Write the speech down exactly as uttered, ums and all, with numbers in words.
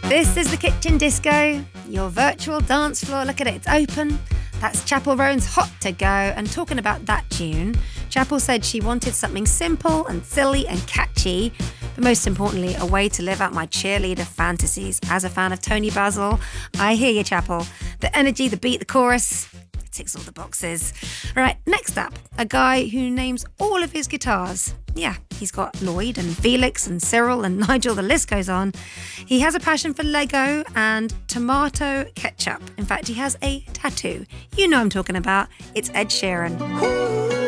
This is the Kitchen Disco, your virtual dance floor. Look at it, it's open. That's Chapel Roan's Hot to Go. And talking about that tune, Chapel said she wanted something simple and silly and catchy, but most importantly, a way to live out my cheerleader fantasies. As a fan of Tony Basil, I hear you, Chapel. The energy, the beat, the chorus, it ticks all the boxes. All right, next up, a guy who names all of his guitars. Yeah, he's got Lloyd and Felix and Cyril and Nigel, the list goes on. He has a passion for Lego and tomato ketchup. In fact, he has a tattoo. You know I'm talking about. It's Ed Sheeran.